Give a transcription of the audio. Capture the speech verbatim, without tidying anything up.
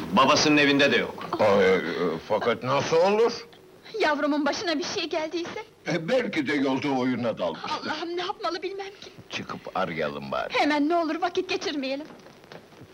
Babasının evinde de yok. Ay, e, fakat nasıl olur? Yavrumun başına bir şey geldiyse? E, belki de yolda oyuna dalmıştır. Allah'ım, ne yapmalı bilmem ki! Çıkıp arayalım bari. Hemen, ne olur vakit geçirmeyelim!